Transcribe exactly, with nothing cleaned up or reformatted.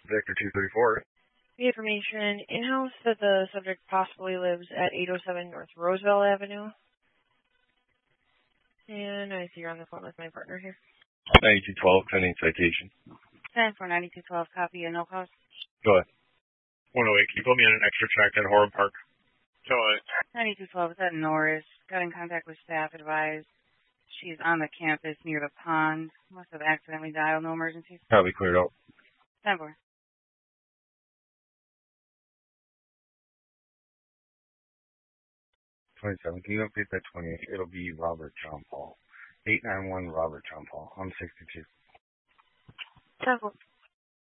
Victor two thirty-four. The information in-house that the subject possibly lives at eight oh seven North Roosevelt Avenue. And I see you're on the phone with my partner here. ninety-two twelve, pending citation. ten for ninety-two twelve, copy and no cost. Go ahead. one oh eight, can you put me in an extra track at Horham Park? Go ahead. ninety-two twelve, is that Norris? Got in contact with staff, advised she's on the campus near the pond. Must have accidentally dialed, no emergencies. Probably cleared out. ten four. twenty-seven, can you update that twenty-eight? It'll be Robert John Paul. eight nine one Robert John Paul. I'm sixty-two. ten four.